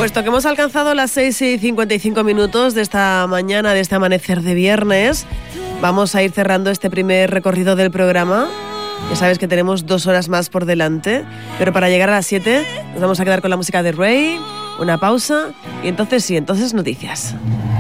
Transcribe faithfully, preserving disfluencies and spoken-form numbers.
Puesto que hemos alcanzado las seis y cincuenta y cinco minutos de esta mañana, de este amanecer de viernes, vamos a ir cerrando este primer recorrido del programa. Ya sabes que tenemos dos horas más por delante, pero para llegar a las siete nos vamos a quedar con la música de Rey, una pausa y entonces sí, entonces noticias.